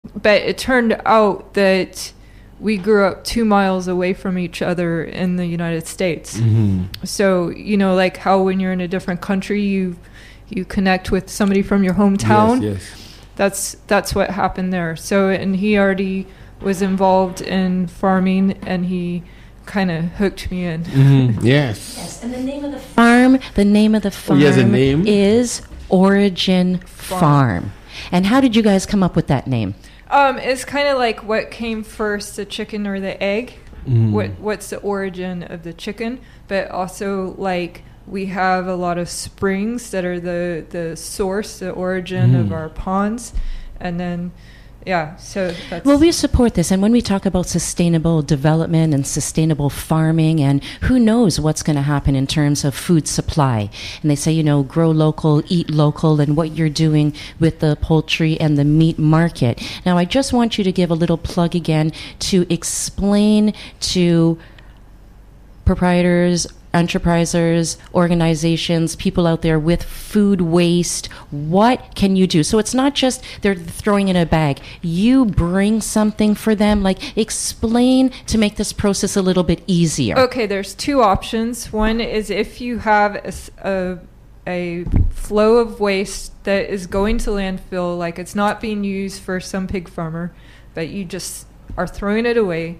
but it turned out that we grew up 2 miles away from each other in the United States. So, you know, like how when you're in a different country, you connect with somebody from your hometown. Yes. That's what happened there. So, and he already was involved in farming, and he kind of hooked me in. Yes. And the name of the farm he has a name? is Origin Farm. And how did you guys come up with that name? It's kind of like what came first, the chicken or the egg. What's the origin of the chicken? But also, like, we have a lot of springs that are the source, the origin of our ponds. And then, yeah, so that's... Well, we support this. And when we talk about sustainable development and sustainable farming, and who knows what's going to happen in terms of food supply. And they say, you know, grow local, eat local, and what you're doing with the poultry and the meat market. Now, I just want you to give a little plug again to explain to proprietors, enterprisers, organizations, people out there with food waste, what can you do? So it's not just they're throwing in a bag. You bring something for them. Like, explain to make this process a little bit easier. Okay, there's two options. One is if you have a flow of waste that is going to landfill, like it's not being used for some pig farmer, but you just are throwing it away.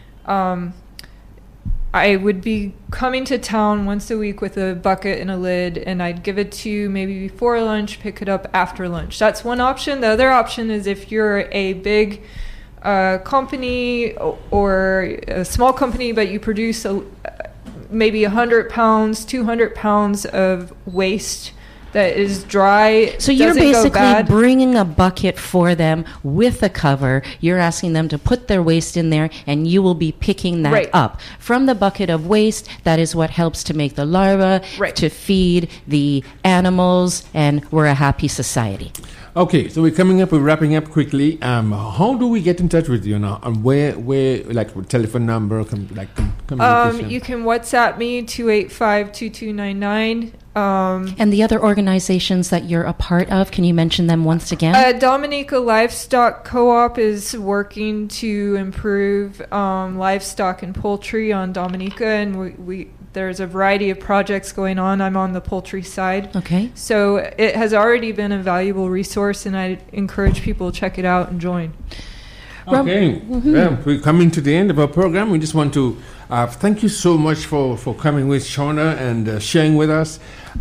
I would be coming to town once a week with a bucket and a lid, and I'd give it to you maybe before lunch, pick it up after lunch. That's one option. The other option is if you're a big company or a small company, but you produce maybe 100 pounds, 200 pounds of waste that is dry. So you're basically bringing a bucket for them with a cover. You're asking them to put their waste in there, and you will be picking that up. From the bucket of waste, that is what helps to make the larva, to feed the animals, and we're a happy society. Okay, so we're wrapping up quickly. How do we get in touch with you now? And where like telephone number, communication? You can WhatsApp me, 285-2299. And the other organizations that you're a part of, can you mention them once again? Dominica Livestock Co-op is working to improve livestock and poultry on Dominica, and we there's a variety of projects going on. I'm on the poultry side. Okay. So it has already been a valuable resource, and I encourage people to check it out and join. Okay. Well, we're coming to the end of our program. We just want to thank you so much for coming with Shauna and sharing with us.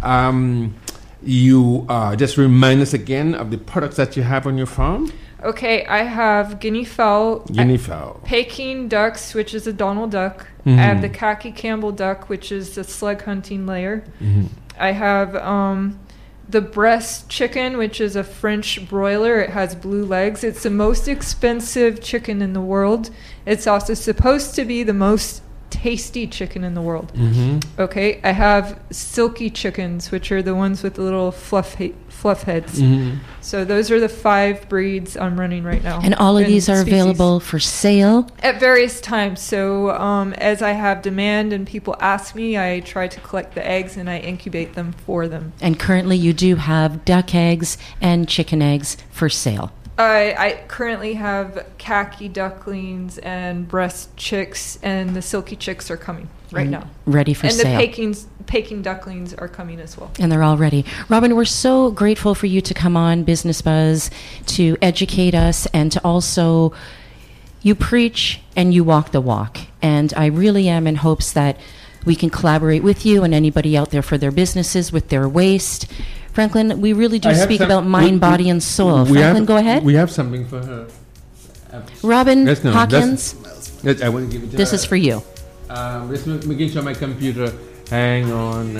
You just remind us again of the products that you have on your farm. Okay, I have guinea fowl, Peking ducks, which is a Donald duck. I have the khaki Campbell duck, which is the slug hunting layer. I have the breast chicken, which is a French broiler. It has blue legs. It's the most expensive chicken in the world. It's also supposed to be the most tasty chicken in the world. Okay, I have silky chickens, which are the ones with the little fluff heads. So those are the 5 breeds I'm running right now. And all of these are available for sale? At various times. So as I have demand and people ask me, I try to collect the eggs and I incubate them for them. And currently you do have duck eggs and chicken eggs for sale? I currently have khaki ducklings and breast chicks, and the silky chicks are coming right now. Ready for sale. And the Peking ducklings are coming as well. And they're all ready. Robin, we're so grateful for you to come on Business Buzz to educate us, and to also, you preach and you walk the walk. And I really am in hopes that we can collaborate with you and anybody out there for their businesses with their waste. Franklin, we really do speak about mind, body, and soul. Franklin, go ahead. We have something for her. Robin Hawkins, I want to give it to this her. is for you. Just making sure my computer. Hang on.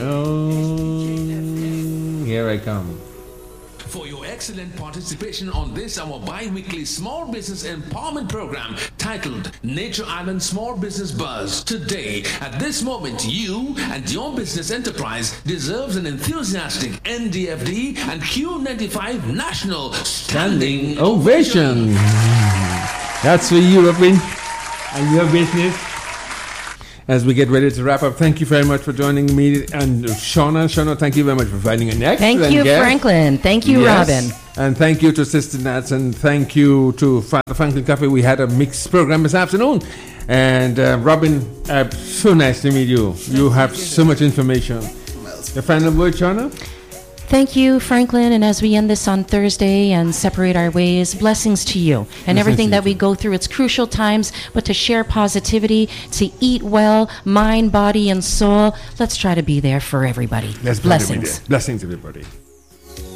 Oh, here I come. For your excellent participation on this, our bi-weekly small business empowerment program titled Nature Island Small Business Buzz. Today, at this moment, you and your business enterprise deserves an enthusiastic NDFD and Q95 National Standing Ovation. That's for you, Robin, and your business. As we get ready to wrap up, thank you very much for joining me. And Shauna, thank you very much for finding an excellent Thank you, guest. Franklin. Thank you, Robin. And thank you to Sister Nats, and thank you to Father Franklin Cafe. We had a mixed program this afternoon. And Robin, so nice to meet you. You have so much information. The final word, Shauna? Thank you, Franklin. And as we end this on Thursday and separate our ways, blessings to you and everything that we go through. It's crucial times, but to share positivity, to eat well, mind, body, and soul. Let's try to be there for everybody. Blessings. Blessings, everybody.